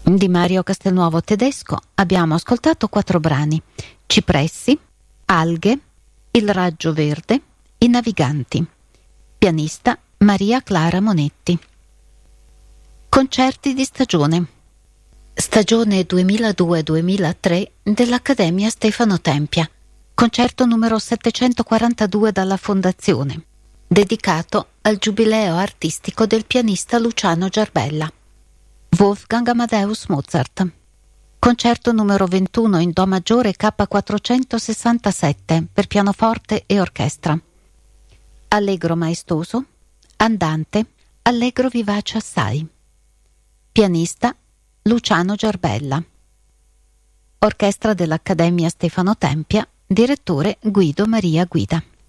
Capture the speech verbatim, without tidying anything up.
di Mario Castelnuovo Tedesco abbiamo ascoltato quattro brani: Cipressi, Alghe, Il raggio verde, I naviganti. Pianista Maria Clara Monetti. Concerti di stagione. Stagione duemiladue duemilatré dell'Accademia Stefano Tempia. Concerto numero settecentoquarantadue dalla Fondazione, dedicato al giubileo artistico del pianista Luciano Giarbella. Wolfgang Amadeus Mozart. Concerto numero ventuno in Do maggiore K quattrocentosessantasette per pianoforte e orchestra. Allegro maestoso, andante, allegro vivace assai. Pianista Luciano Giarbella. Orchestra dell'Accademia Stefano Tempia, direttore Guido Maria Guida.